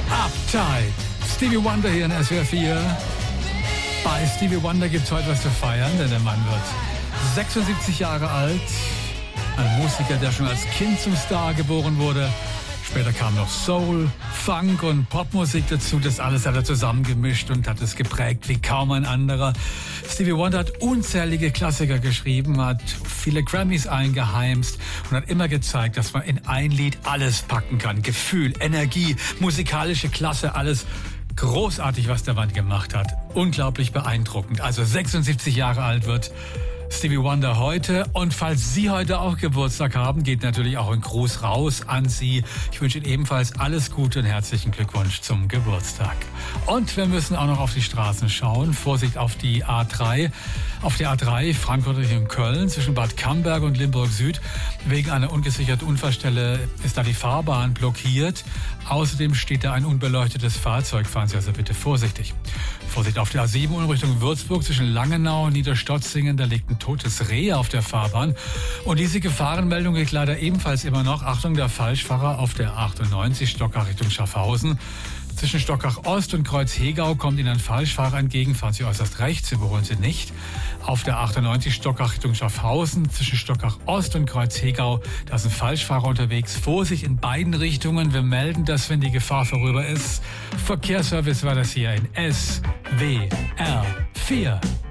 Uptight. Stevie Wonder hier in SWR 4. Bei Stevie Wonder gibt's heute was zu feiern, denn der Mann wird 76 Jahre alt. Ein Musiker, der schon als Kind zum Star geboren wurde. Später kam noch Soul, Funk und Popmusik dazu. Das alles hat er zusammengemischt und hat es geprägt wie kaum ein anderer. Stevie Wonder hat unzählige Klassiker geschrieben, hat viele Grammys eingeheimst und hat immer gezeigt, dass man in ein Lied alles packen kann. Gefühl, Energie, musikalische Klasse, alles großartig, was der Mann gemacht hat. Unglaublich beeindruckend. Also 76 Jahre alt wird Stevie Wonder heute. Und falls Sie heute auch Geburtstag haben, geht natürlich auch ein Gruß raus an Sie. Ich wünsche Ihnen ebenfalls alles Gute und herzlichen Glückwunsch zum Geburtstag. Und wir müssen auch noch auf die Straßen schauen. Vorsicht auf die A3. Auf der A3 Frankfurt Richtung Köln zwischen Bad Camberg und Limburg Süd. Wegen einer ungesicherten Unfallstelle ist da die Fahrbahn blockiert. Außerdem steht da ein unbeleuchtetes Fahrzeug. Fahren Sie also bitte vorsichtig. Vorsicht auf der A7 in Richtung Würzburg zwischen Langenau und Niederstotzingen. Da liegt ein totes Reh auf der Fahrbahn. Und diese Gefahrenmeldung gilt leider ebenfalls immer noch. Achtung, der Falschfahrer auf der 98 Stockach Richtung Schaffhausen. Zwischen Stockach Ost und Kreuz Hegau kommt Ihnen ein Falschfahrer entgegen. Fahren Sie äußerst rechts, überholen Sie nicht. Auf der 98 Stockach Richtung Schaffhausen, zwischen Stockach Ost und Kreuz Hegau, da ist ein Falschfahrer unterwegs. Vorsicht in beiden Richtungen. Wir melden das, wenn die Gefahr vorüber ist. Verkehrsservice war das hier in SWR 4.